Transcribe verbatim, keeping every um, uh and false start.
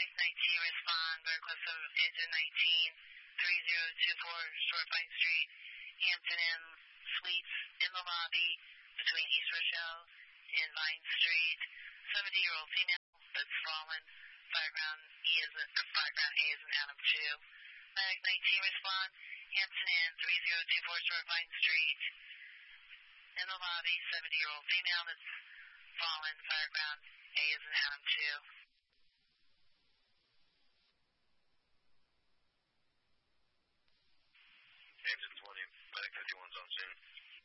nineteen, respond. Request of engine nineteen, three zero two four, Short Vine Street, Hampton Inn Suites, in the lobby between East Rochelle and Vine Street. seventy-year-old female that's fallen. Fireground E is in, fireground A is in Adam two. Medic nineteen, respond. Hampton Inn, three zero two four, Short Vine Street. In the lobby, seventy-year-old female that's fallen. Fireground A is in Adam two.